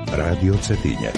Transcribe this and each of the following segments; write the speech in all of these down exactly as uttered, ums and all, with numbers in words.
Radio Cetinje.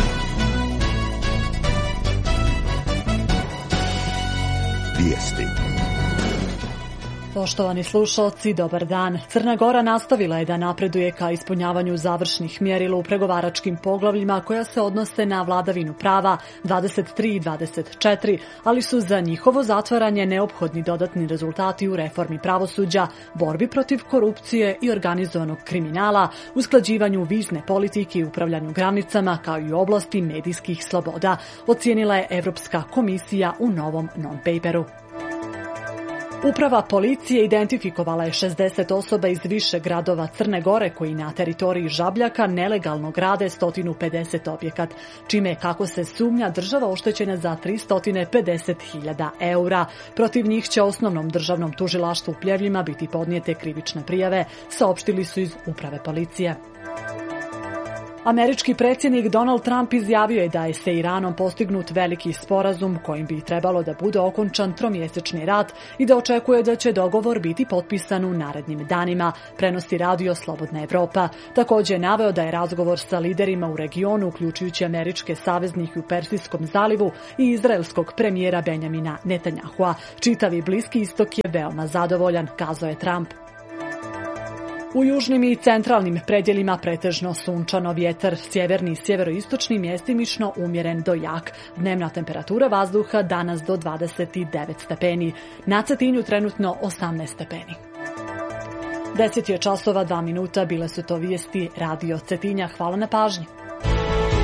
Vijesti. Poštovani slušalci, dobar dan. Crna Gora nastavila je da napreduje ka ispunjavanju završnih mjerila u pregovaračkim poglavljima koja se odnose na vladavinu prava dvadeset tri i dvadeset četiri, ali su za njihovo zatvaranje neophodni dodatni rezultati u reformi pravosuđa, borbi protiv korupcije i organizovanog kriminala, usklađivanju vizne politike i upravljanju granicama, kao i u oblasti medijskih sloboda, ocijenila je Evropska komisija u novom non-paperu. Uprava policije identifikovala je šezdeset osoba iz više gradova Crne Gore koji na teritoriji Žabljaka nelegalno grade sto pedeset objekat, čime je, kako se sumnja, država oštećena za tristo pedeset hiljada eura. Protiv njih će osnovnom državnom tužilaštvu u Pljevljima biti podnijete krivične prijave, saopštili su iz Uprave policije. Američki predsjednik Donald Trump izjavio je da je sa Iranom postignut veliki sporazum kojim bi trebalo da bude okončan tromjesečni rat i da očekuje da će dogovor biti potpisan u narednim danima, prenosi radio Slobodna Evropa. Također je naveo da je razgovor sa liderima u regionu, uključujući američke saveznike u Persijskom zalivu i izraelskog premijera Benjamina Netanjahua. Čitavi Bliski istok je veoma zadovoljan, kazao je Trump. U južnim i centralnim predjelima pretežno sunčano, vjetar sjeverni i sjeveroistočni mjestimično umjeren do jak. Dnevna temperatura vazduha danas do dvadeset devet stepeni. Na Cetinju trenutno osamnaest stepeni. deset je časova, dva minuta, bile su to vijesti Radio Cetinja. Hvala na pažnji.